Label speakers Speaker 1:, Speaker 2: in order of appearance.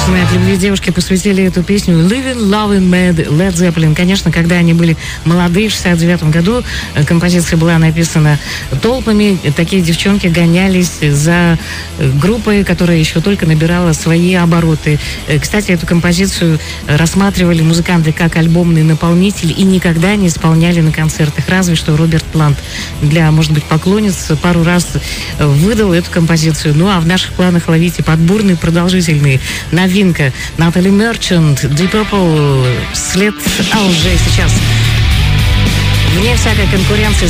Speaker 1: Мы от любви девушки посвятили эту песню Living, Loving, Mad, Led Zeppelin. Конечно, когда они были молодые, в 69 году, композиция была написана толпами. Такие девчонки гонялись за группой, которая еще только набирала свои обороты. Кстати, эту композицию рассматривали музыканты как альбомный наполнитель и никогда не исполняли на концертах. Разве что Роберт Плант для, может быть, поклонниц пару раз выдал эту композицию. Ну, а в наших планах ловите подборные, продолжительные. Новинка Натали Мерчант, Deep Purple, след, а уже сейчас вне всякой конкуренции